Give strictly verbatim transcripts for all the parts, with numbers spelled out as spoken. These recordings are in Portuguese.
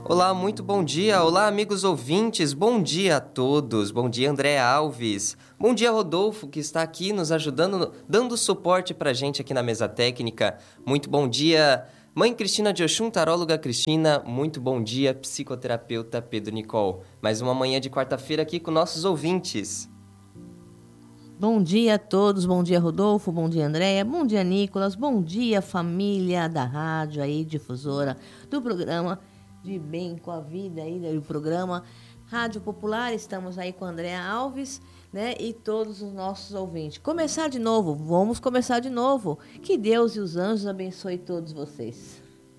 Olá, muito bom dia. Olá, amigos ouvintes. Bom dia a todos. Bom dia, André Alves. Bom dia, Rodolfo, que está aqui nos ajudando, dando suporte para a gente aqui na mesa técnica. Muito bom dia, Mãe Cristina de Oxum, taróloga Cristina. Muito bom dia, psicoterapeuta Pedro Nicol. Mais uma manhã de quarta-feira aqui com nossos ouvintes. Bom dia a todos, bom dia Rodolfo, bom dia Andréia, bom dia Nicolas, bom dia família da rádio aí, difusora do programa De Bem com a Vida aí, do programa Rádio Popular. Estamos aí com a Andréia Alves, né, e todos os nossos ouvintes. Começar de novo, vamos começar de novo. Que Deus e os anjos abençoe todos vocês.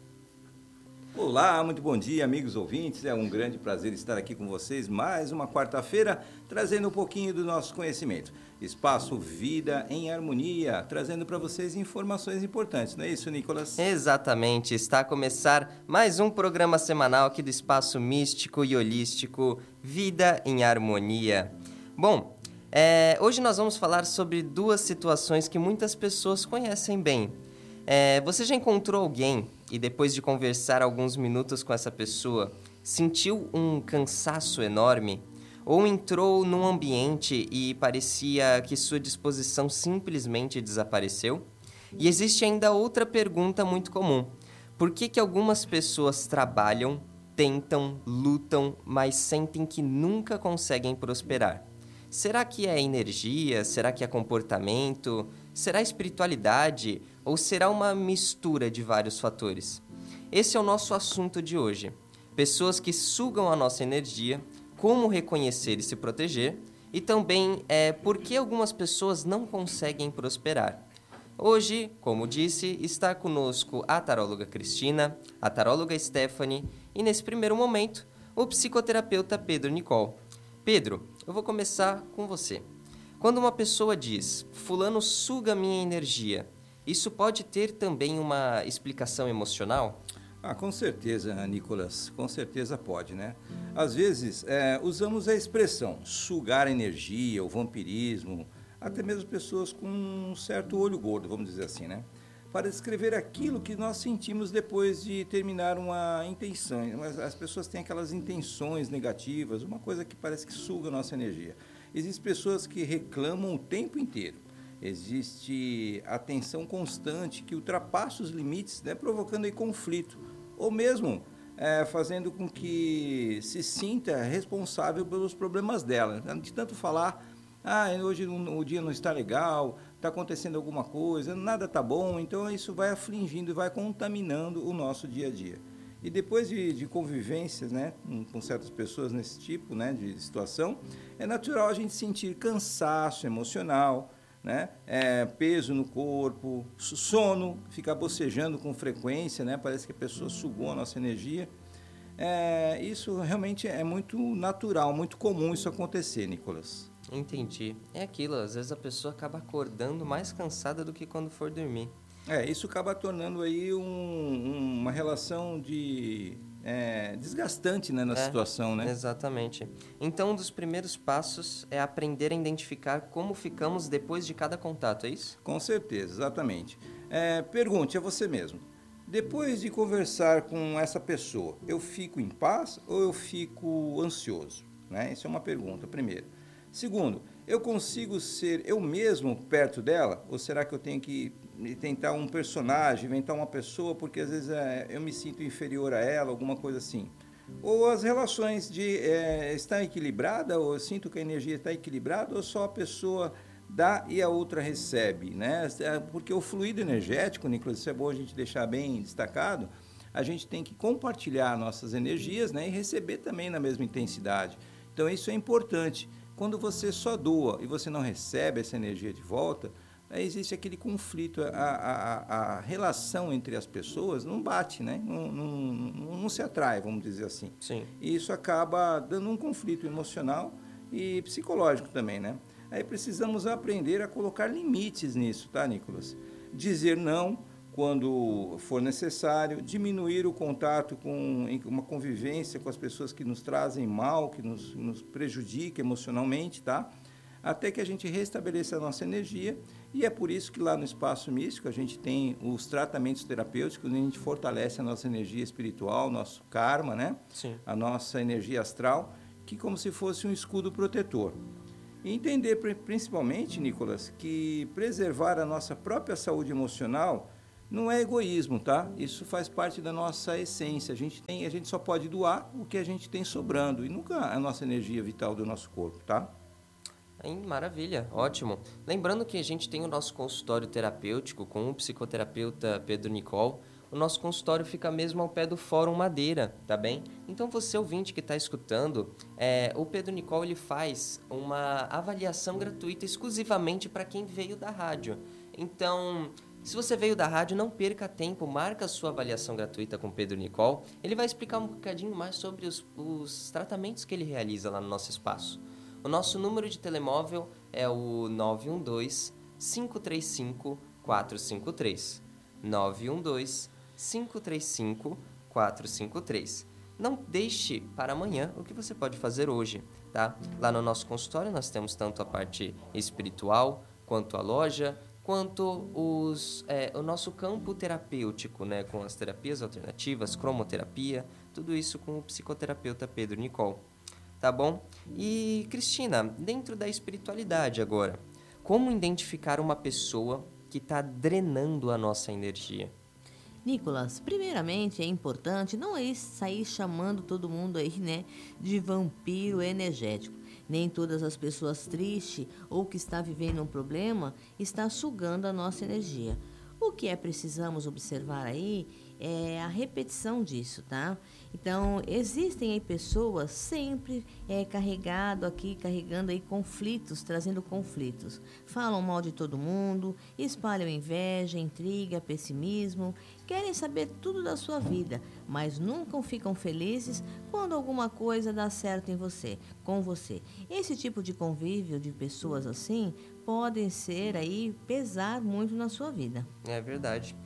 Olá, muito bom dia, amigos ouvintes. É um grande prazer estar aqui com vocês mais uma quarta-feira, trazendo um pouquinho do nosso conhecimento. Espaço Vida em Harmonia, trazendo para vocês informações importantes, não é isso, Nicolas? Exatamente, está a começar mais um programa semanal aqui do Espaço Místico e Holístico Vida em Harmonia. Bom, é, hoje nós vamos falar sobre duas situações que muitas pessoas conhecem bem. É, você já encontrou alguém e depois de conversar alguns minutos com essa pessoa, sentiu um cansaço enorme? Ou entrou num ambiente e parecia que sua disposição simplesmente desapareceu? E existe ainda outra pergunta muito comum. Por que que algumas pessoas trabalham, tentam, lutam, mas sentem que nunca conseguem prosperar? Será que é energia? Será que é comportamento? Será espiritualidade? Ou será uma mistura de vários fatores? Esse é o nosso assunto de hoje. Pessoas que sugam a nossa energia, como reconhecer e se proteger, e também é, por que algumas pessoas não conseguem prosperar. Hoje, como disse, está conosco a taróloga Cristina, a taróloga Stephanie e, nesse primeiro momento, o psicoterapeuta Pedro Nicol. Pedro, eu vou começar com você. Quando uma pessoa diz, fulano suga minha energia, isso pode ter também uma explicação emocional? Ah, com certeza, Nicolas, com certeza pode, né? Às vezes, é, usamos a expressão sugar energia, o vampirismo, até mesmo pessoas com um certo olho gordo, vamos dizer assim, né? Para descrever aquilo que nós sentimos depois de terminar uma intenção. As pessoas têm aquelas intenções negativas, uma coisa que parece que suga a nossa energia. Existem pessoas que reclamam o tempo inteiro. Existe a tensão constante que ultrapassa os limites, né, provocando aí conflito, ou mesmo é, fazendo com que se sinta responsável pelos problemas dela. De tanto falar, ah, hoje o dia não está legal, está acontecendo alguma coisa, nada está bom, então isso vai afligindo e vai contaminando o nosso dia a dia. E depois de, de convivências, né, com, com certas pessoas nesse tipo, né, de situação, é natural a gente sentir cansaço emocional, né, é, peso no corpo, sono, ficar bocejando com frequência, né, parece que a pessoa sugou a nossa energia. É, isso realmente é muito natural, muito comum isso acontecer, Nicolas. Entendi. É aquilo, às vezes a pessoa acaba acordando mais cansada do que quando for dormir. É, isso acaba tornando aí um, uma relação de é, desgastante, né, na É, situação, né? Exatamente. Então, um dos primeiros passos é aprender a identificar como ficamos depois de cada contato, é isso? Com certeza, exatamente. É, pergunte a você mesmo. Depois de conversar com essa pessoa, eu fico em paz ou eu fico ansioso? Né? Isso é uma pergunta, primeiro. Segundo, eu consigo ser eu mesmo perto dela? Ou será que eu tenho que tentar um personagem, inventar uma pessoa, porque às vezes é, eu me sinto inferior a ela, alguma coisa assim? Ou as relações de é, estar equilibrada, ou eu sinto que a energia está equilibrada, ou só a pessoa dá e a outra recebe, né? Porque o fluido energético, Nicolas, isso é bom a gente deixar bem destacado, a gente tem que compartilhar nossas energias, né, e receber também na mesma intensidade. Então isso é importante. Quando você só doa e você não recebe essa energia de volta, existe aquele conflito, a, a, a relação entre as pessoas não bate, né? não, não, não se atrai, vamos dizer assim. Sim. E isso acaba dando um conflito emocional e psicológico também, né? Aí precisamos aprender a colocar limites nisso, tá, Nicolas? Dizer não quando for necessário, diminuir o contato com uma convivência com as pessoas que nos trazem mal, que nos, nos prejudicam emocionalmente, tá? até que a gente restabeleça a nossa energia. E é por isso que lá no Espaço Místico a gente tem os tratamentos terapêuticos, onde a gente fortalece a nossa energia espiritual, nosso karma, né? Sim. A nossa energia astral, que como se fosse um escudo protetor. E entender principalmente, Nicolas, que preservar a nossa própria saúde emocional não é egoísmo, tá? Isso faz parte da nossa essência. A gente tem, a gente só pode doar o que a gente tem sobrando e nunca a nossa energia vital do nosso corpo, tá? Hein, maravilha, ótimo. Lembrando que a gente tem o nosso consultório terapêutico com o psicoterapeuta Pedro Nicol. O nosso consultório fica mesmo ao pé do Fórum Madeira, tá bem? Então você ouvinte que está escutando, é, o Pedro Nicol ele faz uma avaliação gratuita exclusivamente para quem veio da rádio. Então, se você veio da rádio, não perca tempo, marca a sua avaliação gratuita com o Pedro Nicol. Ele vai explicar um bocadinho mais sobre os, os tratamentos que ele realiza lá no nosso espaço. O nosso número de telemóvel é o nove um dois, cinco três cinco, quatro cinco três. nove um dois, cinco três cinco, quatro cinco três. Não deixe para amanhã o que você pode fazer hoje, tá? Lá no nosso consultório nós temos tanto a parte espiritual, quanto a loja, quanto os, é, o nosso campo terapêutico, né? Com as terapias alternativas, cromoterapia, tudo isso com o psicoterapeuta Pedro Nicol. Tá bom? E, Cristina, dentro da espiritualidade agora, como identificar uma pessoa que está drenando a nossa energia? Nicolas, primeiramente é importante não é sair chamando todo mundo aí, né, de vampiro energético. Nem todas as pessoas tristes ou que está vivendo um problema está sugando a nossa energia. O que é precisamos observar aí é a repetição disso, tá? Então, existem aí pessoas sempre é, carregado aqui, carregando aí conflitos, trazendo conflitos. Falam mal de todo mundo, espalham inveja, intriga, pessimismo, querem saber tudo da sua vida, mas nunca ficam felizes quando alguma coisa dá certo em você, com você. Esse tipo de convívio de pessoas assim podem ser aí, pesar muito na sua vida. É verdade.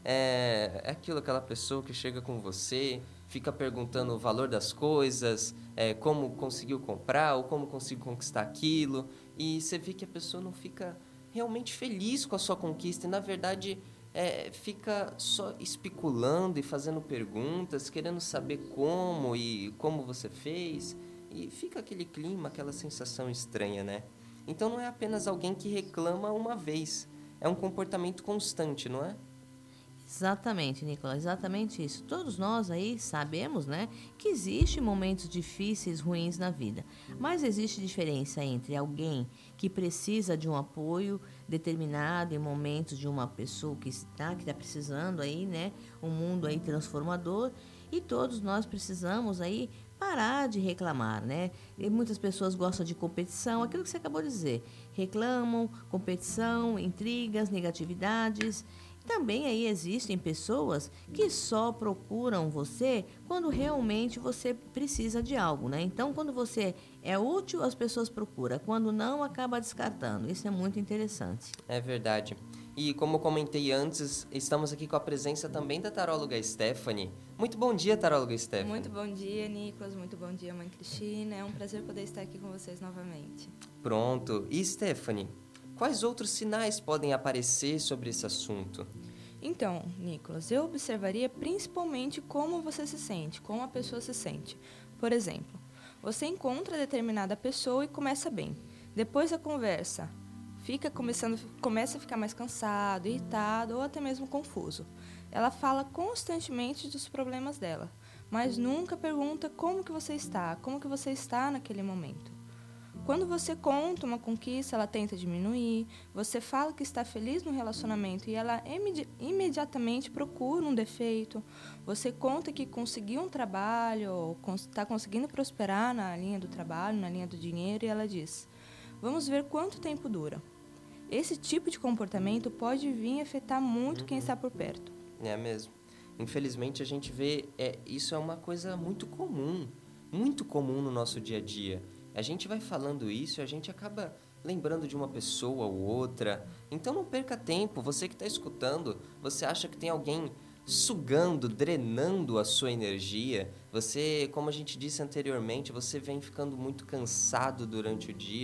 É, é aquilo, aquela pessoa que chega com você, fica perguntando o valor das coisas, é, como conseguiu comprar ou como conseguiu conquistar aquilo, e você vê que a pessoa não fica realmente feliz com a sua conquista e, na verdade, é, fica só especulando e fazendo perguntas, querendo saber como e como você fez, e fica aquele clima, aquela sensação estranha, né? Então não é apenas alguém que reclama uma vez, é um comportamento constante, não é? Exatamente, Nicolas, exatamente isso. Todos nós aí sabemos, né, que existem momentos difíceis, ruins na vida, mas existe diferença entre alguém que precisa de um apoio determinado em momentos de uma pessoa que está que está precisando aí, né, um mundo aí transformador, e todos nós precisamos aí parar de reclamar, né? E muitas pessoas gostam de competição, aquilo que você acabou de dizer, reclamam, competição, intrigas, negatividades. Também aí existem pessoas que só procuram você quando realmente você precisa de algo, né? Então, quando você é útil, as pessoas procuram. Quando não, acaba descartando. Isso é muito interessante. É verdade. E como eu comentei antes, estamos aqui com a presença também da taróloga Stephanie. Muito bom dia, taróloga Stephanie. Muito bom dia, Nicolas. Muito bom dia, mãe Cristina. É um prazer poder estar aqui com vocês novamente. Pronto. E Stephanie, quais outros sinais podem aparecer sobre esse assunto? Então, Nicolas, eu observaria principalmente como você se sente, como a pessoa se sente. Por exemplo, você encontra determinada pessoa e começa bem. Depois da conversa, fica começando, começa a ficar mais cansado, irritado ou até mesmo confuso. Ela fala constantemente dos problemas dela, mas nunca pergunta como que você está, como que você está naquele momento. Quando você conta uma conquista, ela tenta diminuir, você fala que está feliz no relacionamento e ela imedi- imediatamente procura um defeito, você conta que conseguiu um trabalho, ou está conseguindo prosperar na linha do trabalho, na linha do dinheiro, e ela diz, vamos ver quanto tempo dura. Esse tipo de comportamento pode vir afetar muito uhum. quem está por perto. É mesmo. Infelizmente, a gente vê, é, isso é uma coisa muito comum, muito comum no nosso dia a dia. A gente vai falando isso e a gente acaba lembrando de uma pessoa ou outra. Então não perca tempo. Você que está escutando, você acha que tem alguém sugando, drenando a sua energia. Você, como a gente disse anteriormente, você vem ficando muito cansado durante o dia.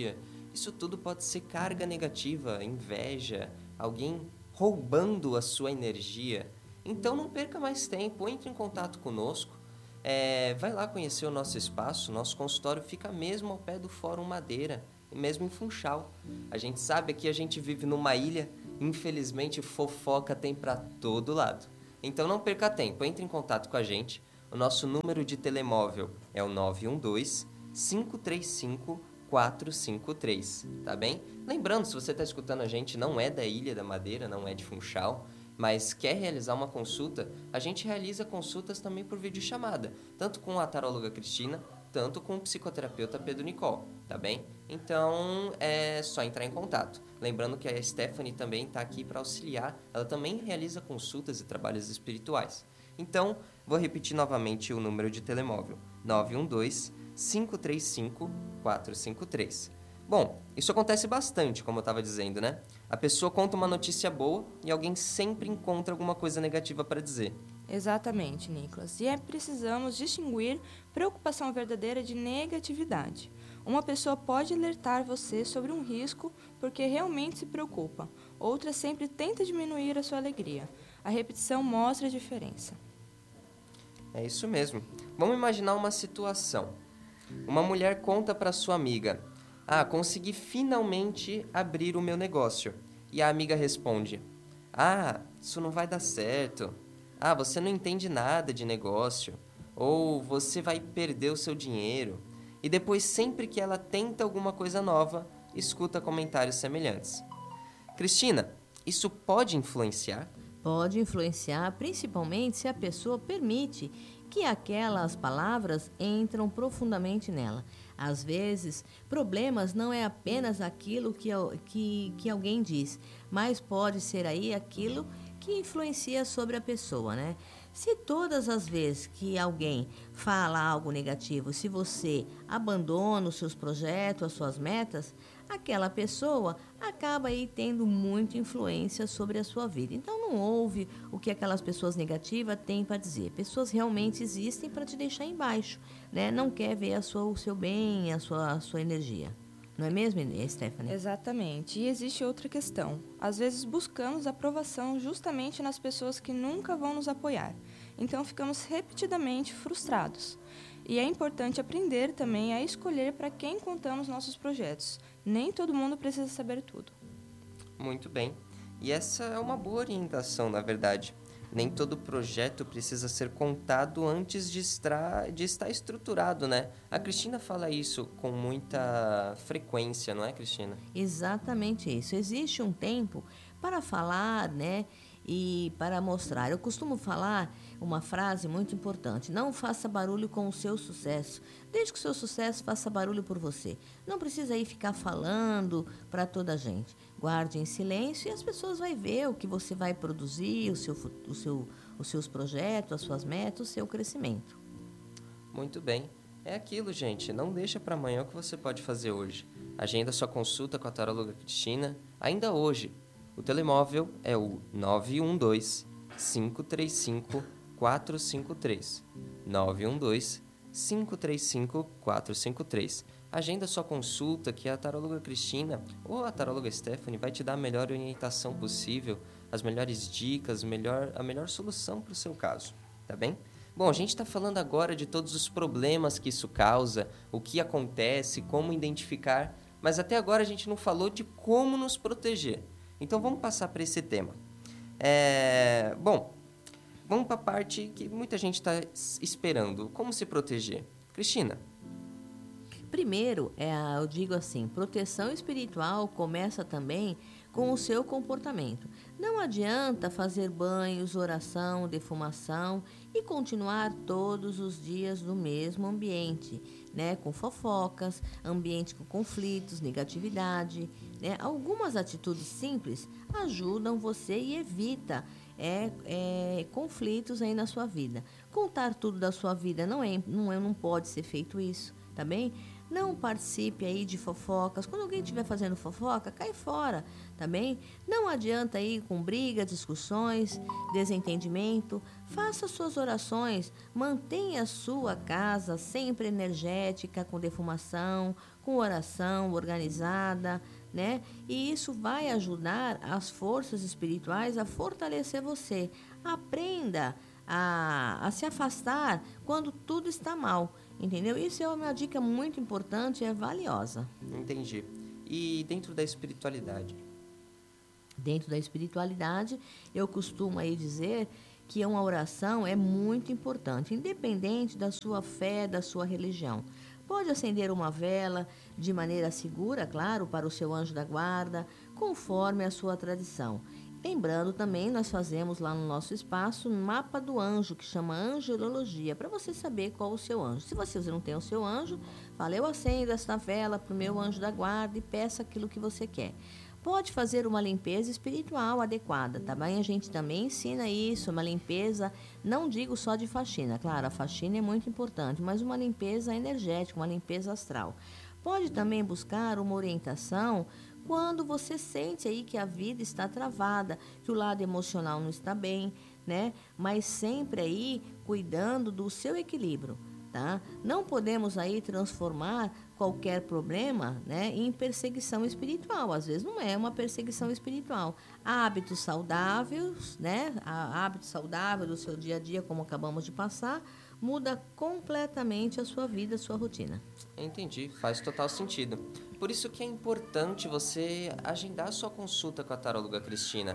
Isso tudo pode ser carga negativa, inveja, alguém roubando a sua energia. Então não perca mais tempo, entre em contato conosco, é, vai lá conhecer o nosso espaço. Nosso consultório fica mesmo ao pé do Fórum Madeira, mesmo em Funchal. A gente sabe que a gente vive numa ilha, infelizmente fofoca tem para todo lado. Então não perca tempo, entre em contato com a gente. O nosso número de telemóvel é o nove um dois, cinco três cinco, quatro cinco três, tá bem? Lembrando, se você está escutando a gente, não é da Ilha da Madeira, não é de Funchal, mas quer realizar uma consulta, a gente realiza consultas também por videochamada, tanto com a taróloga Cristina, tanto com o psicoterapeuta Pedro Nicol, tá bem? Então, é só entrar em contato. Lembrando que a Stephanie também está aqui para auxiliar, ela também realiza consultas e trabalhos espirituais. Então, vou repetir novamente o número de telemóvel, nove um dois, cinco três cinco, quatro cinco três. Bom, isso acontece bastante, como eu estava dizendo, né? A pessoa conta uma notícia boa e alguém sempre encontra alguma coisa negativa para dizer. Exatamente, Nicolas. E é precisamos distinguir preocupação verdadeira de negatividade. Uma pessoa pode alertar você sobre um risco porque realmente se preocupa. Outra sempre tenta diminuir a sua alegria. A repetição mostra a diferença. É isso mesmo. Vamos imaginar uma situação. Uma mulher conta para sua amiga: "Ah, consegui finalmente abrir o meu negócio." E a amiga responde: "Ah, isso não vai dar certo. Ah, você não entende nada de negócio." Ou "você vai perder o seu dinheiro." E depois, sempre que ela tenta alguma coisa nova, escuta comentários semelhantes. Cristina, isso pode influenciar? Pode influenciar, principalmente se a pessoa permite que aquelas palavras entram profundamente nela. Às vezes, problemas não é apenas aquilo que, que, que alguém diz, mas pode ser aí aquilo que influencia sobre a pessoa, né? Se todas as vezes que alguém fala algo negativo, se você abandona os seus projetos, as suas metas, aquela pessoa acaba aí tendo muita influência sobre a sua vida. Então não ouve o que aquelas pessoas negativas têm para dizer. Pessoas realmente existem para te deixar embaixo, né? Não quer ver a sua, o seu bem, a sua, a sua energia. Não é mesmo, Stephanie? Exatamente. E existe outra questão. Às vezes buscamos aprovação justamente nas pessoas que nunca vão nos apoiar. Então ficamos repetidamente frustrados. E é importante aprender também a escolher para quem contamos nossos projetos. Nem todo mundo precisa saber tudo. Muito bem. E essa é uma boa orientação, na verdade. Nem todo projeto precisa ser contado antes de estar, de estar estruturado, né? A Cristina fala isso com muita frequência, não é, Cristina? Exatamente isso. Existe um tempo para falar, né? E para mostrar. Eu costumo falar uma frase muito importante: não faça barulho com o seu sucesso, desde que o seu sucesso faça barulho por você. Não precisa aí ficar falando para toda a gente. Guarde em silêncio e as pessoas vão ver o que você vai produzir, o seu, o seu, os seus projetos, as suas metas, o seu crescimento. Muito bem. É aquilo, gente. Não deixa para amanhã o que você pode fazer hoje. Agenda sua consulta com a taróloga Cristina ainda hoje. O telemóvel é o nove um dois, cinco três cinco, quatro cinco três. nove um dois, cinco três cinco, quatro cinco três. Agenda sua consulta que a taróloga Cristina ou a taróloga Stephanie vai te dar a melhor orientação possível, as melhores dicas, melhor, a melhor solução para o seu caso, tá bem? Bom, a gente está falando agora de todos os problemas que isso causa, o que acontece, como identificar, mas até agora a gente não falou de como nos proteger. Então vamos passar para esse tema. É... Bom, vamos para a parte que muita gente está esperando. Como se proteger? Cristina. Primeiro, é, eu digo assim, proteção espiritual começa também com o seu comportamento. Não adianta fazer banhos, oração, defumação e continuar todos os dias no mesmo ambiente, né? Com fofocas, ambiente com conflitos, negatividade, né? Algumas atitudes simples ajudam você e evita é, é, conflitos aí na sua vida. Contar tudo da sua vida não, é, não, é, não pode ser feito isso, tá bem? Não participe aí de fofocas. Quando alguém estiver fazendo fofoca, cai fora, tá bem? Não adianta ir com brigas, discussões, desentendimento. Faça suas orações, mantenha a sua casa sempre energética, com defumação, com oração organizada, né? E isso vai ajudar as forças espirituais a fortalecer você. Aprenda a, a se afastar quando tudo está mal, entendeu? Isso é uma dica muito importante e é valiosa. Entendi. E dentro da espiritualidade? Dentro da espiritualidade, eu costumo aí dizer que uma oração é muito importante, independente da sua fé, da sua religião. Pode acender uma vela de maneira segura, claro, para o seu anjo da guarda, conforme a sua tradição. Lembrando também, nós fazemos lá no nosso espaço um mapa do anjo, que chama angelologia, para você saber qual é o seu anjo. Se você não tem o seu anjo, fala, eu acendo esta vela para o meu anjo da guarda e peça aquilo que você quer. Pode fazer uma limpeza espiritual adequada, tá bem? A gente também ensina isso, uma limpeza, não digo só de faxina, claro, a faxina é muito importante, mas uma limpeza energética, uma limpeza astral. Pode também buscar uma orientação quando você sente aí que a vida está travada, que o lado emocional não está bem, né? Mas sempre aí cuidando do seu equilíbrio, tá? Não podemos aí transformar qualquer problema, né, em perseguição espiritual. Às vezes não é uma perseguição espiritual. Hábitos saudáveis, né? Hábitos saudáveis do seu dia a dia, como acabamos de passar, muda completamente a sua vida, a sua rotina. Entendi, faz total sentido. Por isso que é importante você agendar a sua consulta com a taróloga Cristina,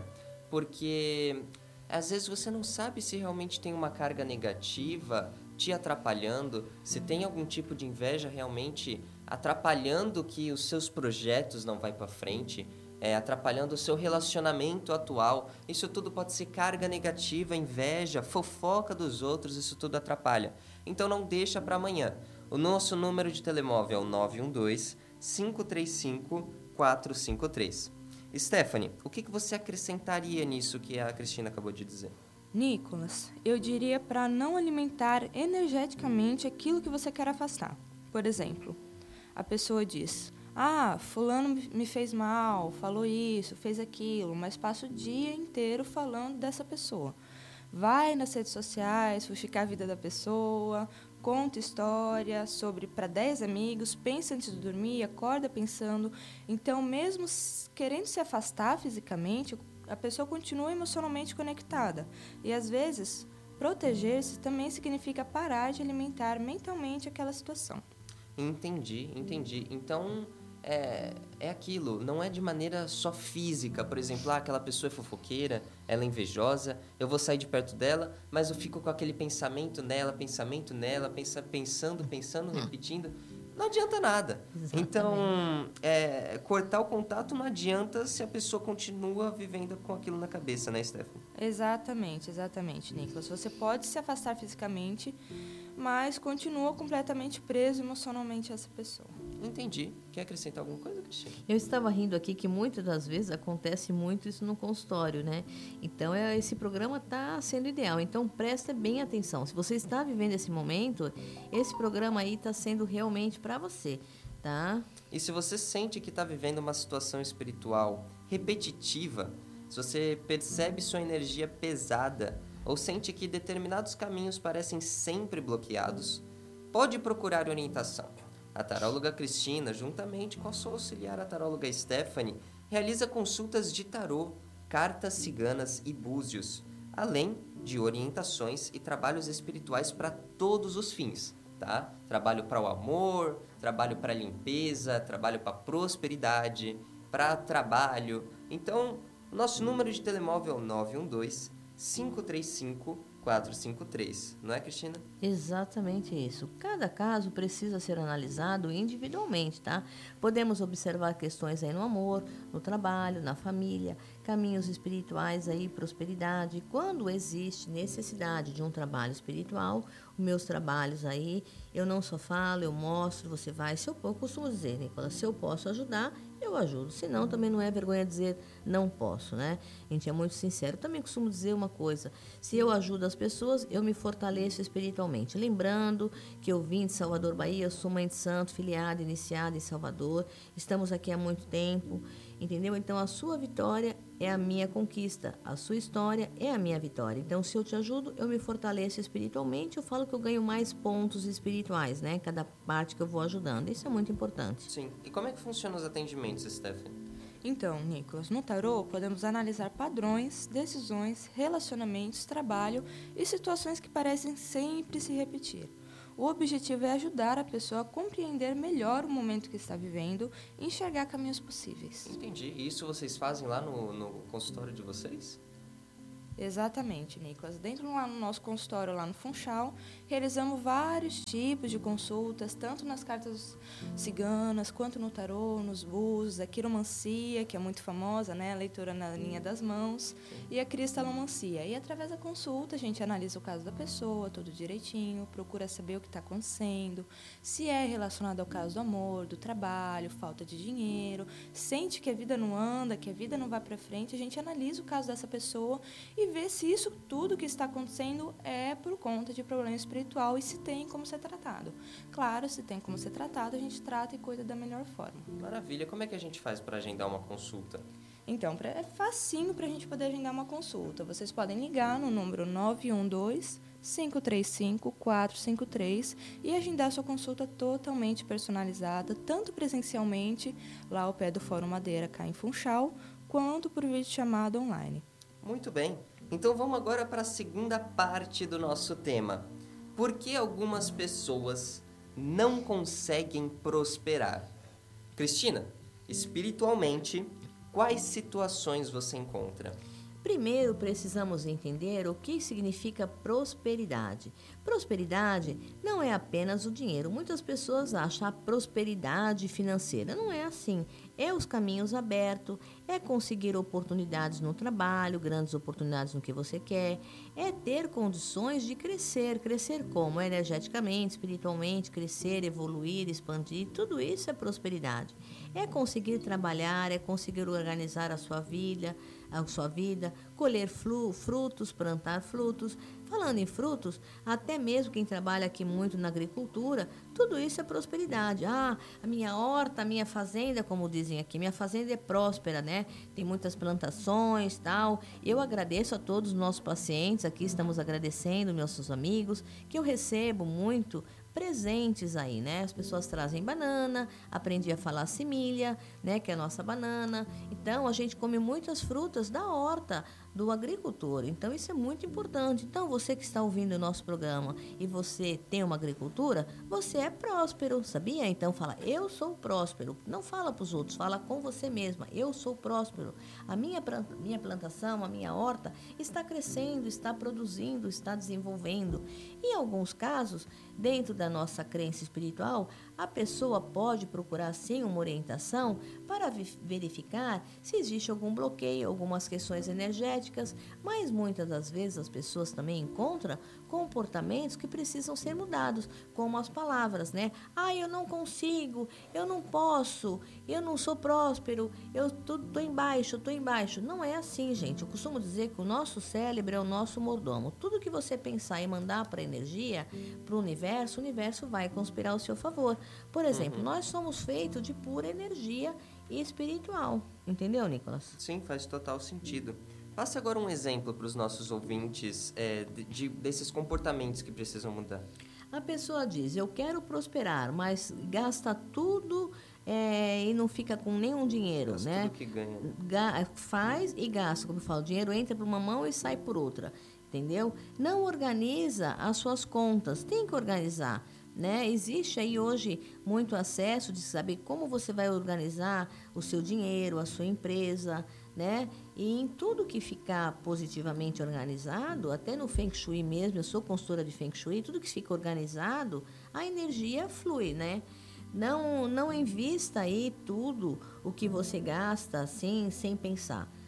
porque às vezes você não sabe se realmente tem uma carga negativa te atrapalhando, se tem algum tipo de inveja realmente atrapalhando que os seus projetos não vai para frente, é, atrapalhando o seu relacionamento atual. Isso tudo pode ser carga negativa, inveja, fofoca dos outros, isso tudo atrapalha. Então não deixa para amanhã. O nosso número de telemóvel é o nove um dois, cinco três cinco, quatro cinco três. Stephanie, o que, que você acrescentaria nisso que a Cristina acabou de dizer? Nicolas, eu diria para não alimentar energeticamente aquilo que você quer afastar. Por exemplo, a pessoa diz, ah, fulano me fez mal, falou isso, fez aquilo, mas passa o dia inteiro falando dessa pessoa. Vai nas redes sociais, fuxicar a vida da pessoa, conta história sobre para dez amigos, pensa antes de dormir, acorda pensando. Então, mesmo querendo se afastar fisicamente, a pessoa continua emocionalmente conectada. E, às vezes, proteger-se também significa parar de alimentar mentalmente aquela situação. Entendi, entendi. Então, é, é aquilo, não é de maneira só física. Por exemplo, ah, aquela pessoa é fofoqueira, ela é invejosa, eu vou sair de perto dela, mas eu fico com aquele pensamento nela, pensamento nela, pensa, pensando, pensando, repetindo. Não adianta nada. Exatamente. Então, é, cortar o contato não adianta se a pessoa continua vivendo com aquilo na cabeça, né, Stephanie? Exatamente, exatamente, Nicolas. Você pode se afastar fisicamente, mas continua completamente preso emocionalmente a essa pessoa. Entendi. Quer acrescentar alguma coisa, Cristina? Eu estava rindo aqui que muitas das vezes acontece muito isso no consultório, né? Então, é, esse programa está sendo ideal. Então, presta bem atenção. Se você está vivendo esse momento, esse programa aí está sendo realmente para você, tá? E se você sente que está vivendo uma situação espiritual repetitiva, se você percebe sua energia pesada ou sente que determinados caminhos parecem sempre bloqueados, pode procurar orientação. A taróloga Cristina, juntamente com a sua auxiliar, a taróloga Stephanie, realiza consultas de tarô, cartas ciganas e búzios, além de orientações e trabalhos espirituais para todos os fins, tá? Trabalho para o amor, trabalho para limpeza, trabalho para prosperidade, para trabalho. Então, o nosso número de telemóvel é o nove um dois, cinco três cinco, quatro cinco três, não é, Cristina? Exatamente isso. Cada caso precisa ser analisado individualmente, tá? Podemos observar questões aí no amor, no trabalho, na família. caminhos espirituais aí, prosperidade. Quando existe necessidade de um trabalho espiritual, os meus trabalhos aí, eu não só falo, eu mostro, você vai. Se eu, eu costumo dizer, Nicolas, se eu posso ajudar, eu ajudo. Senão, também não é vergonha dizer não posso, né? A gente é muito sincero. Também costumo dizer uma coisa, se eu ajudo as pessoas, eu me fortaleço espiritualmente. Lembrando que eu vim de Salvador, Bahia, eu sou mãe de santo, filiada, iniciada em Salvador. Estamos aqui há muito tempo, entendeu? Então, a sua vitória é a minha conquista, a sua história é a minha vitória. Então, se eu te ajudo, eu me fortaleço espiritualmente, eu falo que eu ganho mais pontos espirituais, né? Cada parte que eu vou ajudando. Isso é muito importante. Sim. E como é que funcionam os atendimentos, Stephanie? Então, Nicolas, no tarô podemos analisar padrões, decisões, relacionamentos, trabalho e situações que parecem sempre se repetir. O objetivo é ajudar a pessoa a compreender melhor o momento que está vivendo e enxergar caminhos possíveis. Entendi. E isso vocês fazem lá no, no consultório de vocês? Exatamente, Nicolas. Dentro lá no nosso consultório, lá no Funchal, realizamos vários tipos de consultas, tanto nas cartas ciganas, quanto no tarô, nos búzios, a quiromancia, que é muito famosa, né? A leitura na linha das mãos, e a cristalomancia. E através da consulta, a gente analisa o caso da pessoa, tudo direitinho, procura saber o que está acontecendo, se é relacionado ao caso do amor, do trabalho, falta de dinheiro, sente que a vida não anda, que a vida não vai para frente, a gente analisa o caso dessa pessoa e ver se isso tudo que está acontecendo é por conta de problema espiritual e se tem como ser tratado. Claro, se tem como ser tratado, a gente trata e cuida da melhor forma. Maravilha. Como é que a gente faz para agendar uma consulta? Então, pra, é facinho para a gente poder agendar uma consulta. Vocês podem ligar no número nove um dois, cinco três cinco, quatro cinco três e agendar sua consulta totalmente personalizada, tanto presencialmente, lá ao pé do Fórum Madeira, cá em Funchal, quanto por videochamada online. Muito bem. Então vamos agora para a segunda parte do nosso tema. Por que algumas pessoas não conseguem prosperar? Cristina, espiritualmente, quais situações você encontra? Primeiro, precisamos entender o que significa prosperidade. Prosperidade não é apenas o dinheiro. Muitas pessoas acham a prosperidade financeira. Não é assim. É os caminhos abertos, é conseguir oportunidades no trabalho, grandes oportunidades no que você quer, é ter condições de crescer. Crescer como? Energeticamente, espiritualmente, crescer, evoluir, expandir. Tudo isso é prosperidade. É conseguir trabalhar, é conseguir organizar a sua vida, a sua vida, colher flu, frutos, plantar frutos. Falando em frutos, até mesmo quem trabalha aqui muito na agricultura, tudo isso é prosperidade. Ah, a minha horta, a minha fazenda, como dizem aqui, minha fazenda é próspera, né? Tem muitas plantações, tal. Eu agradeço a todos os nossos pacientes, aqui estamos agradecendo nossos amigos, que eu recebo muito presentes aí, né? As pessoas trazem banana, aprendi a falar similha, né? Que é a nossa banana. Então, a gente come muitas frutas da horta do agricultor. Então, isso é muito importante. Então, você que está ouvindo o nosso programa e você tem uma agricultura, você é próspero, sabia? Então, fala, eu sou próspero. Não fala para os outros, fala com você mesma. Eu sou próspero. A minha, minha plantação, a minha horta está crescendo, está produzindo, está desenvolvendo. Em alguns casos, dentro da nossa crença espiritual, a pessoa pode procurar sim uma orientação para verificar se existe algum bloqueio, algumas questões energéticas, mas muitas das vezes as pessoas também encontram comportamentos que precisam ser mudados, como as palavras, né? Ah, eu não consigo, eu não posso, eu não sou próspero, eu tô, tô embaixo, tô embaixo. Não é assim, gente. Eu costumo dizer que o nosso cérebro é o nosso mordomo. Tudo que você pensar e mandar para a energia, para o universo, o universo vai conspirar ao seu favor. Por exemplo, uhum. nós somos feitos de pura energia espiritual. Entendeu, Nicolas? Sim, faz total sentido. Passe agora um exemplo para os nossos ouvintes é, de, de, desses comportamentos que precisam mudar. A pessoa diz, eu quero prosperar, mas gasta tudo é, e não fica com nenhum dinheiro, gasta né? Tudo que ganha. Ga- faz e gasta, como eu falo, o dinheiro entra por uma mão e sai por outra, entendeu? Não organiza as suas contas, tem que organizar. Né? Existe aí hoje muito acesso de saber como você vai organizar o seu dinheiro, a sua empresa, né? E em tudo que ficar positivamente organizado, até no Feng Shui mesmo, eu sou consultora de Feng Shui, tudo que fica organizado, a energia flui, né? Não, não invista aí tudo o que você gasta assim, sem pensar.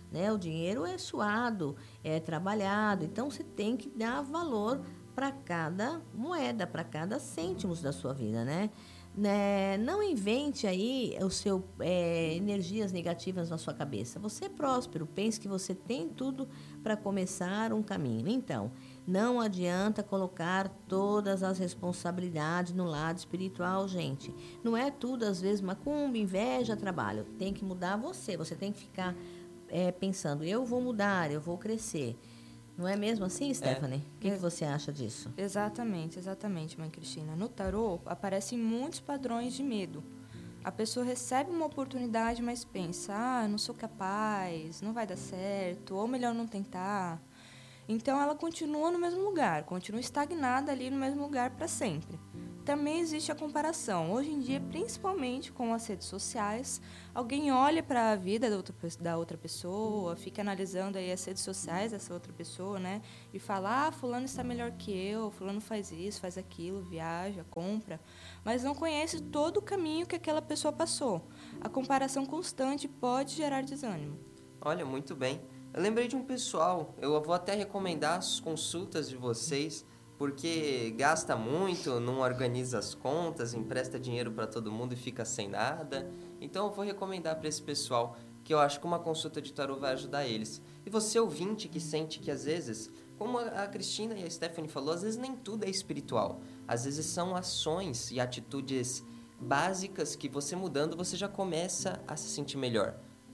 né? O dinheiro é suado, é trabalhado, então você tem que dar valor para cada moeda, para cada cêntimo da sua vida, né? Né, não invente aí o seu é, energias negativas na sua cabeça. Você é próspero, pense que você tem tudo para começar um caminho. Então, não adianta colocar todas as responsabilidades no lado espiritual, gente. Não é tudo, às vezes, macumba, inveja, trabalho. Tem que mudar você. Você tem que ficar é, pensando, eu vou mudar, eu vou crescer. Não é mesmo assim, Stephanie? O que, que você acha disso? Exatamente, exatamente, mãe Cristina. No tarô, aparecem muitos padrões de medo. A pessoa recebe uma oportunidade, mas pensa, ah, não sou capaz, não vai dar certo, ou melhor não tentar. Então, ela continua no mesmo lugar, continua estagnada ali no mesmo lugar para sempre. Também existe a comparação. Hoje em dia, principalmente com as redes sociais, alguém olha para a vida da outra, da outra pessoa, fica analisando aí as redes sociais dessa outra pessoa, né? E fala, ah, fulano está melhor que eu, fulano faz isso, faz aquilo, viaja, compra. Mas não conhece todo o caminho que aquela pessoa passou. A comparação constante pode gerar desânimo. Olha, muito bem. Eu lembrei de um pessoal, eu vou até recomendar as consultas de vocês, porque gasta muito, não organiza as contas, empresta dinheiro para todo mundo e fica sem nada. Então eu vou recomendar para esse pessoal, que eu acho que uma consulta de tarô vai ajudar eles. E você ouvinte que sente que às vezes, como a Cristina e a Stephanie falou, às vezes nem tudo é espiritual. Às vezes são ações e atitudes básicas que você mudando, você já começa a se sentir melhor.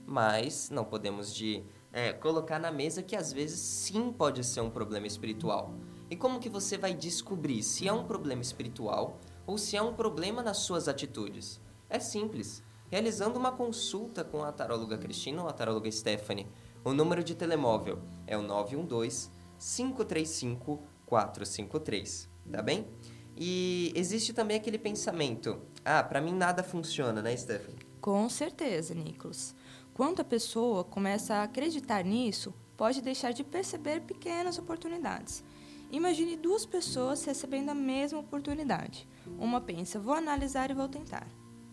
Mas não podemos de, é, colocar na mesa que às vezes sim pode ser um problema espiritual. E como que você vai descobrir se é um problema espiritual ou se é um problema nas suas atitudes? É simples, realizando uma consulta com a taróloga Cristina ou a taróloga Stephanie. O número de telemóvel é o nove um dois, cinco três cinco, quatro cinco três, tá bem? E existe também aquele pensamento, ah, pra mim nada funciona, né, Stephanie? Com certeza, Nicolas. Quando a pessoa começa a acreditar nisso, pode deixar de perceber pequenas oportunidades. Imagine duas pessoas recebendo a mesma oportunidade. Uma pensa, vou analisar e vou tentar.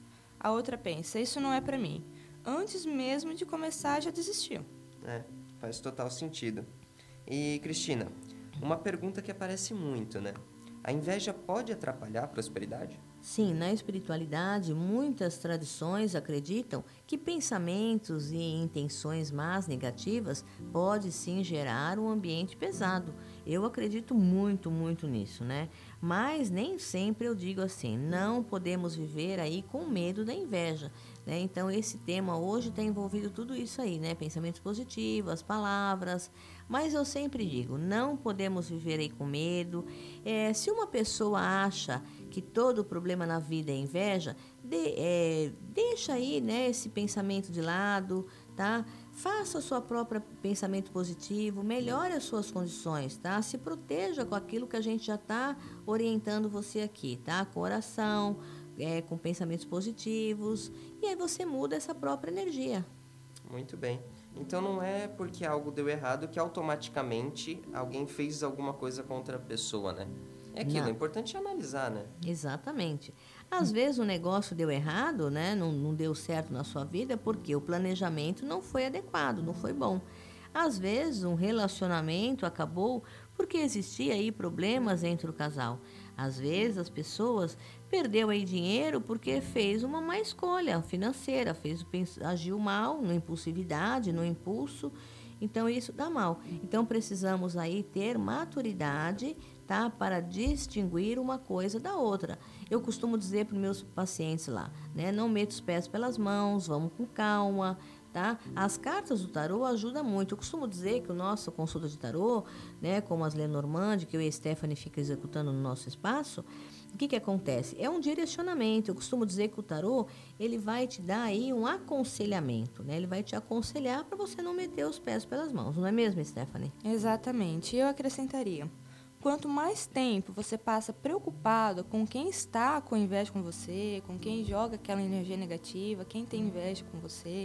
A outra pensa, isso não é para mim. Antes mesmo de começar, já desistiu. É, faz total sentido. E, Cristina, uma pergunta que aparece muito, né? A inveja pode atrapalhar a prosperidade? Sim, na espiritualidade, muitas tradições acreditam que pensamentos e intenções más negativas pode sim gerar um ambiente pesado. Eu acredito muito, muito nisso, né? Mas nem sempre eu digo assim, não podemos viver aí com medo da inveja, né? Então, esse tema hoje está envolvido tudo isso aí, né? Pensamentos positivos, as palavras, mas eu sempre digo, não podemos viver aí com medo. É, se uma pessoa acha que todo problema na vida é inveja, de, é, deixa aí, né, esse pensamento de lado, tá? Faça o seu próprio pensamento positivo, melhore as suas condições, tá? Se proteja com aquilo que a gente já está orientando você aqui, tá? Com oração, é, com pensamentos positivos, e aí você muda essa própria energia. Muito bem. Então não é porque algo deu errado que automaticamente alguém fez alguma coisa contra a pessoa, né? É aquilo, Não. é importante analisar, né? Exatamente. Às vezes o negócio deu errado, né? Não, não deu certo na sua vida porque o planejamento não foi adequado, não foi bom. Às vezes um relacionamento acabou porque existia aí problemas entre o casal. Às vezes as pessoas perdeu aí dinheiro porque fez uma má escolha financeira, fez, agiu mal, na impulsividade, no impulso. Então isso dá mal. Então precisamos aí ter maturidade, tá, para distinguir uma coisa da outra. Eu costumo dizer para os meus pacientes lá, né, não meta os pés pelas mãos, vamos com calma, tá? As cartas do tarô ajudam muito. Eu costumo dizer que o nosso consulta de tarô, né, como as Lenormand, que eu e a Stephanie fica executando no nosso espaço, o que que acontece? É um direcionamento. Eu costumo dizer que o tarô, ele vai te dar aí um aconselhamento, né? Ele vai te aconselhar para você não meter os pés pelas mãos, não é mesmo, Stephanie? Exatamente. Eu acrescentaria, quanto mais tempo você passa preocupado com quem está com inveja com você, com quem joga aquela energia negativa, quem tem inveja com você,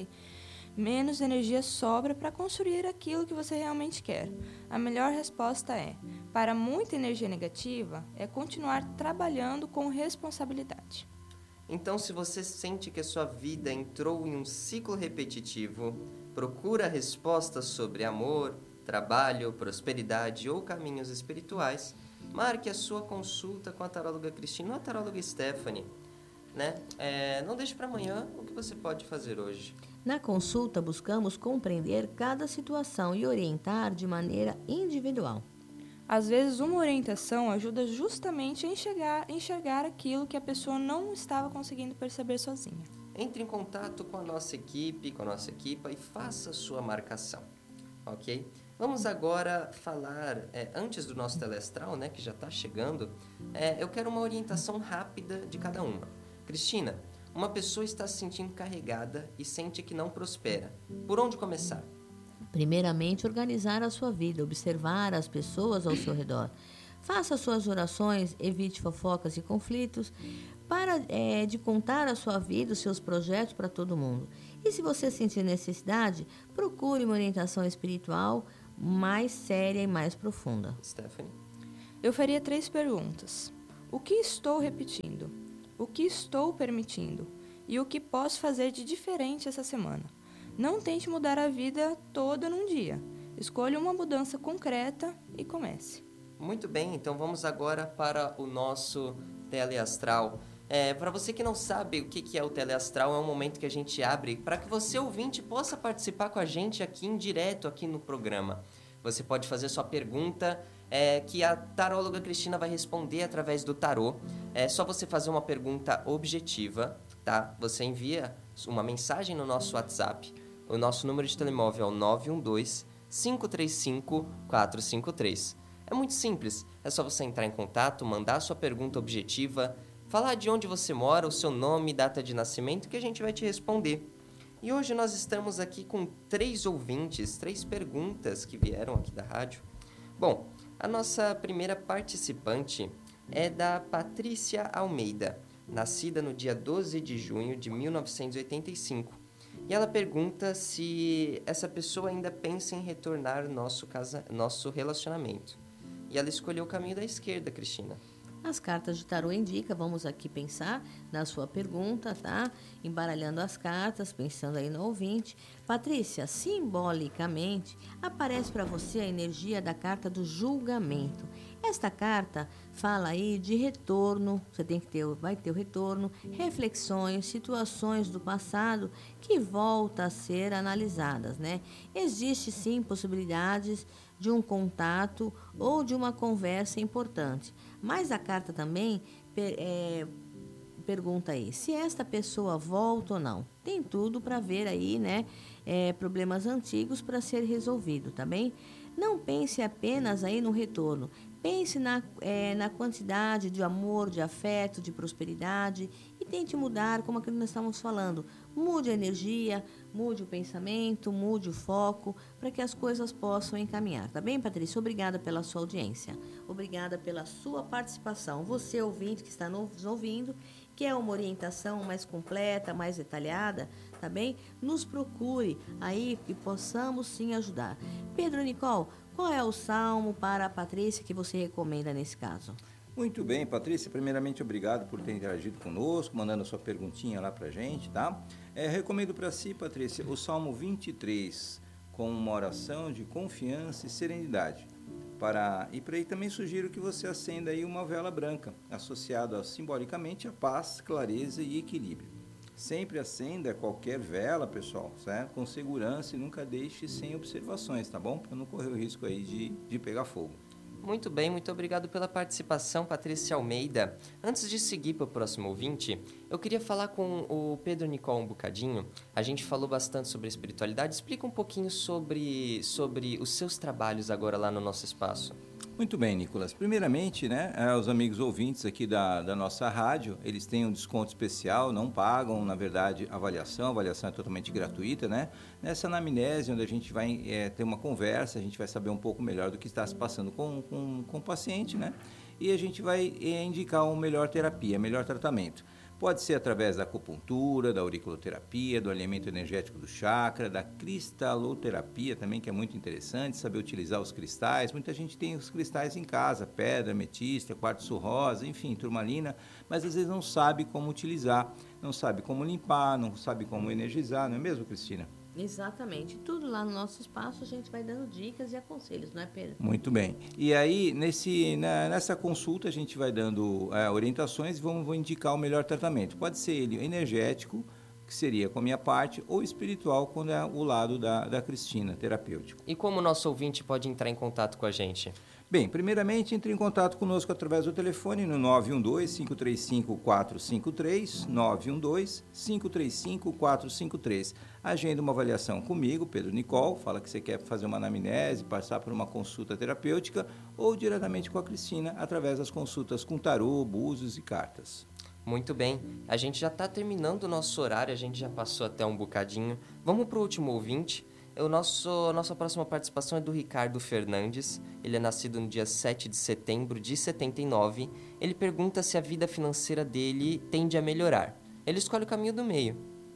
menos energia sobra para construir aquilo que você realmente quer. A melhor resposta é, para muita energia negativa, é continuar trabalhando com responsabilidade. Então, se você sente que a sua vida entrou em um ciclo repetitivo, procura respostas sobre amor, trabalho, prosperidade ou caminhos espirituais, marque a sua consulta com a taróloga Cristina ou a taróloga Stephanie. Né? É, não deixe para amanhã o que você pode fazer hoje. Na consulta, buscamos compreender cada situação e orientar de maneira individual. Às vezes, uma orientação ajuda justamente a enxergar, enxergar aquilo que a pessoa não estava conseguindo perceber sozinha. Entre em contato com a nossa equipe, com a nossa equipa e faça a sua marcação, ok? Vamos agora falar, é, antes do nosso teleastral, né, que já está chegando, é, eu quero uma orientação rápida de cada uma. Cristina, uma pessoa está se sentindo carregada e sente que não prospera. Por onde começar? Primeiramente, organizar a sua vida, observar as pessoas ao seu redor. Faça suas orações, evite fofocas e conflitos. Para é, de contar a sua vida, os seus projetos para todo mundo. E se você sentir necessidade, procure uma orientação espiritual mais séria e mais profunda. Stephanie? Eu faria três perguntas. O que estou repetindo? O que estou permitindo? E o que posso fazer de diferente essa semana? Não tente mudar a vida toda num dia. Escolha uma mudança concreta e comece. Muito bem, então vamos agora para o nosso teleastral. É, para você que não sabe o que, que é o teleastral, é um momento que a gente abre para que você, ouvinte, possa participar com a gente aqui em direto aqui no programa. Você pode fazer sua pergunta, é, que a taróloga Cristina vai responder através do tarô. É só você fazer uma pergunta objetiva, tá? Você envia uma mensagem no nosso WhatsApp. O nosso número de telemóvel é o nove um dois, cinco três cinco, quatro cinco três. É muito simples, é só você entrar em contato, mandar sua pergunta objetiva, falar de onde você mora, o seu nome, data de nascimento, que a gente vai te responder. E hoje nós estamos aqui com três ouvintes, três perguntas que vieram aqui da rádio. Bom, a nossa primeira participante é da Patrícia Almeida, nascida no dia doze de junho de mil novecentos e oitenta e cinco. E ela pergunta se essa pessoa ainda pensa em retornar nosso, casa, nosso relacionamento. E ela escolheu o caminho da esquerda, Cristina. As cartas de tarô indicam, vamos aqui pensar na sua pergunta, tá? Embaralhando as cartas, pensando aí no ouvinte. Patrícia, simbolicamente, aparece para você a energia da carta do julgamento. Esta carta fala aí de retorno, você tem que ter, vai ter o retorno, reflexões, situações do passado que voltam a ser analisadas, né? Existe sim possibilidades de um contato ou de uma conversa importante, mas a carta também é, pergunta aí se esta pessoa volta ou não. Tem tudo para ver aí, né? É, problemas antigos para ser resolvido, tá bem? Não pense apenas aí no retorno. Pense na, é, na quantidade de amor, de afeto, de prosperidade e tente mudar, como aquilo que nós estamos falando. Mude a energia, mude o pensamento, mude o foco para que as coisas possam encaminhar. Tá bem, Patrícia? Obrigada pela sua audiência. Obrigada pela sua participação. Você, ouvinte que está nos ouvindo, quer uma orientação mais completa, mais detalhada, tá bem? Nos procure aí que possamos sim ajudar. Pedro Nicole, qual é o salmo para a Patrícia que você recomenda nesse caso? Muito bem, Patrícia, primeiramente obrigado por ter interagido conosco, mandando a sua perguntinha lá pra gente, tá? É, recomendo para si, Patrícia, o Salmo vinte e três, com uma oração de confiança e serenidade. Para, e para aí também sugiro que você acenda aí uma vela branca, associada simbolicamente a paz, clareza e equilíbrio. Sempre acenda qualquer vela, pessoal, certo? Com segurança e nunca deixe sem observações, tá bom? Para não correr o risco aí de, de pegar fogo. Muito bem, muito obrigado pela participação, Patrícia Almeida. Antes de seguir para o próximo ouvinte, eu queria falar com o Pedro Nicole um bocadinho. A gente falou bastante sobre espiritualidade. Explica um pouquinho sobre, sobre os seus trabalhos agora lá no nosso espaço. Muito bem, Nicolas. Primeiramente, né, os amigos ouvintes aqui da, da nossa rádio, eles têm um desconto especial, não pagam, na verdade, avaliação. A avaliação é totalmente gratuita, né? Nessa anamnese, onde a gente vai é, ter uma conversa, a gente vai saber um pouco melhor do que está se passando com, com, com o paciente, né? E a gente vai é, indicar uma melhor terapia, melhor tratamento. Pode ser através da acupuntura, da auriculoterapia, do alinhamento energético do chakra, da cristaloterapia também, que é muito interessante, saber utilizar os cristais. Muita gente tem os cristais em casa, pedra, ametista, quartzo rosa, enfim, turmalina, mas às vezes não sabe como utilizar, não sabe como limpar, não sabe como energizar, não é mesmo, Cristina? Exatamente. Tudo lá no nosso espaço a gente vai dando dicas e aconselhos, não é, Pedro? Muito bem. E aí, nesse, na, nessa consulta, a gente vai dando é, orientações e vamos, vamos indicar o melhor tratamento. Pode ser ele energético, que seria com a minha parte, ou espiritual, quando é o lado da, da Cristina, terapêutico. E como o nosso ouvinte pode entrar em contato com a gente? Bem, primeiramente, entre em contato conosco através do telefone no nove um dois, cinco três cinco, quatro cinco três, nove um dois, cinco três cinco, quatro cinco três. Agenda uma avaliação comigo, Pedro Nicol, fala que você quer fazer uma anamnese, passar por uma consulta terapêutica, ou diretamente com a Cristina, através das consultas com tarô, búzios e cartas. Muito bem, a gente já está terminando o nosso horário, a gente já passou até um bocadinho. Vamos para o último ouvinte. O nosso, a nossa próxima participação é do Ricardo Fernandes. Ele é nascido no dia sete de setembro de setenta e nove. Ele pergunta se a vida financeira dele tende a melhorar. Ele escolhe o caminho do meio.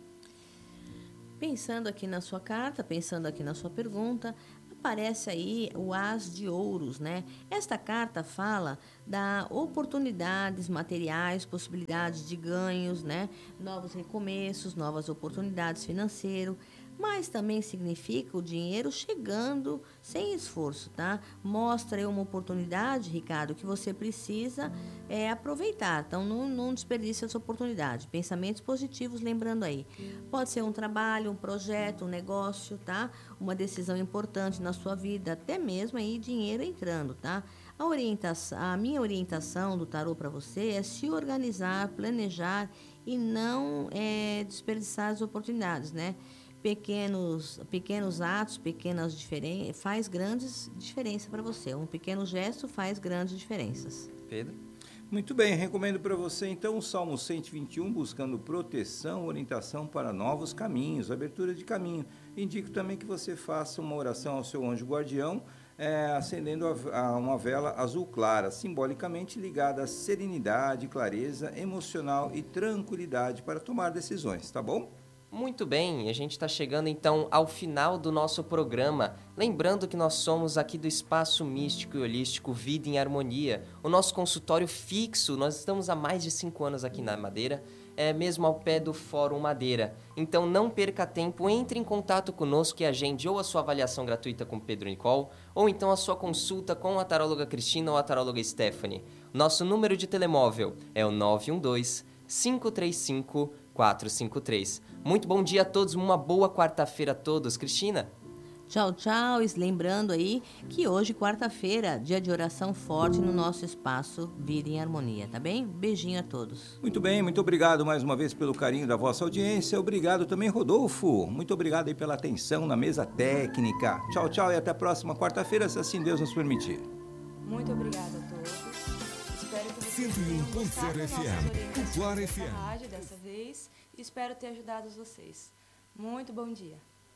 Pensando aqui na sua carta, pensando aqui na sua pergunta, aparece aí o As de Ouros, né? Esta carta fala da oportunidades materiais, possibilidades de ganhos, né? Novos recomeços, novas oportunidades financeiras, mas também significa o dinheiro chegando sem esforço, tá? Mostra aí uma oportunidade, Ricardo, que você precisa é, aproveitar. Então, não, não desperdice essa oportunidade. Pensamentos positivos, lembrando aí. Pode ser um trabalho, um projeto, um negócio, tá? Uma decisão importante na sua vida, até mesmo aí dinheiro entrando, tá? A, orientação, a minha orientação do tarô para você é se organizar, planejar e não é, desperdiçar as oportunidades, né? Pequenos, pequenos atos, pequenas diferenças, faz grandes diferenças para você. Um pequeno gesto faz grandes diferenças. Pedro? Muito bem, recomendo para você então o Salmo cento e vinte e um, buscando proteção, orientação para novos caminhos, abertura de caminho. Indico também que você faça uma oração ao seu anjo guardião, é, acendendo a, a uma vela azul clara, simbolicamente ligada à serenidade, clareza emocional e tranquilidade para tomar decisões, tá bom? Muito bem, a gente está chegando então ao final do nosso programa. Lembrando que nós somos aqui do Espaço Místico e Holístico Vida em Harmonia, o nosso consultório fixo. Nós estamos há mais de cinco anos aqui na Madeira, é mesmo ao pé do Fórum Madeira. Então não perca tempo, entre em contato conosco e agende ou a sua avaliação gratuita com Pedro Nicol, ou então a sua consulta com a taróloga Cristina ou a taróloga Stephanie. Nosso número de telemóvel é o nove um dois, cinco três cinco, quatro cinco três. Muito bom dia a todos, uma boa quarta-feira a todos. Cristina? Tchau, tchau. E lembrando aí que hoje, quarta-feira, dia de oração forte no nosso espaço Vida em Harmonia, tá bem? Beijinho a todos. Muito bem, muito obrigado mais uma vez pelo carinho da vossa audiência. Obrigado também, Rodolfo. Muito obrigado aí pela atenção na mesa técnica. Tchau, tchau e até a próxima quarta-feira, se assim Deus nos permitir. Muito obrigada a todos. Espero que vocês cento e um ponto zero tenham F gostado M, das orientações Popular dessa F M. rádio dessa vez. Espero ter ajudado vocês. Muito bom dia.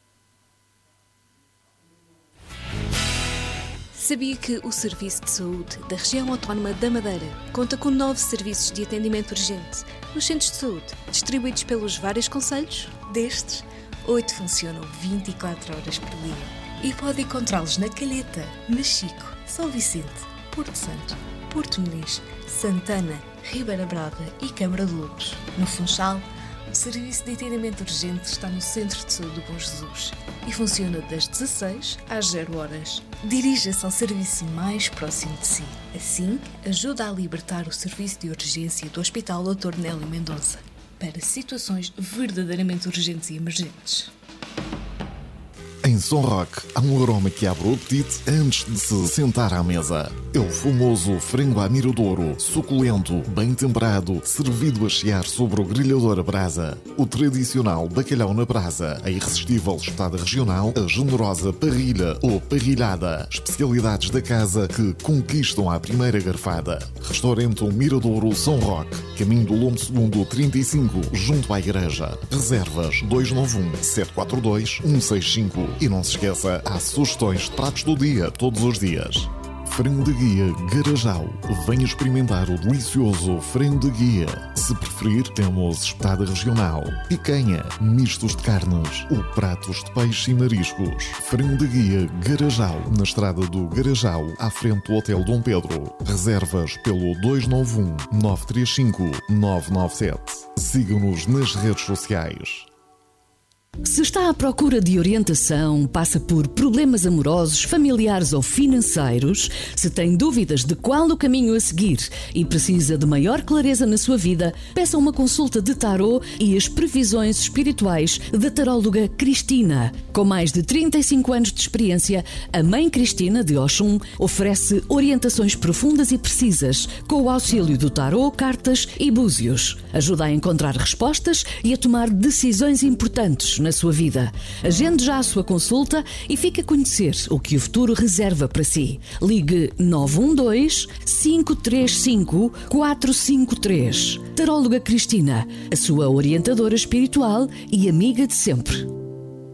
Sabia que o Serviço de Saúde da Região Autónoma da Madeira conta com nove serviços de atendimento urgente nos centros de saúde, distribuídos pelos vários concelhos? Destes, oito funcionam vinte e quatro horas por dia e pode encontrá-los na Calheta, Machico, São Vicente, Porto Santo, Porto Muniz, Santana, Ribeira Brava e Câmara de Lobos. No Funchal, o Serviço de Atendimento Urgente está no Centro de Saúde do Bom Jesus e funciona das dezasseis às zero horas. Dirija-se ao serviço mais próximo de si. Assim, ajuda a libertar o serviço de urgência do Hospital doutor Nélio Mendonça para situações verdadeiramente urgentes e emergentes. Em São Roque, há um aroma que abre o apetite antes de se sentar à mesa. É o famoso frango à miradouro, suculento, bem temperado, servido a chiar sobre o grelhador a brasa. O tradicional bacalhau na brasa, a irresistível espetada regional, a generosa parrilha ou parrilhada. Especialidades da casa que conquistam à primeira garfada. Restaurante Miradouro São Roque, caminho do Lombo Segundo trinta e cinco, junto à igreja. Reservas dois nove um, sete quatro dois, um seis cinco. E não se esqueça, há sugestões de pratos do dia, todos os dias. Frango de guia Garajal. Venha experimentar o delicioso frango de guia. Se preferir, temos espetada regional, picanha, mistos de carnes ou pratos de peixe e mariscos. Frango de guia Garajal, na estrada do Garajal, à frente do Hotel Dom Pedro. Reservas pelo dois nove um, nove três cinco, nove nove sete. Siga-nos nas redes sociais. Se está à procura de orientação, passa por problemas amorosos, familiares ou financeiros, se tem dúvidas de qual o caminho a seguir e precisa de maior clareza na sua vida, peça uma consulta de tarô e as previsões espirituais da taróloga Cristina. Com mais de trinta e cinco anos de experiência, a Mãe Cristina de Oxum oferece orientações profundas e precisas com o auxílio do tarô, cartas e búzios. Ajuda a encontrar respostas e a tomar decisões importantes na sua vida. Agende já a sua consulta e fique a conhecer o que o futuro reserva para si. Ligue nove um dois, cinco três cinco, quatro cinco três. Taróloga Cristina, a sua orientadora espiritual e amiga de sempre.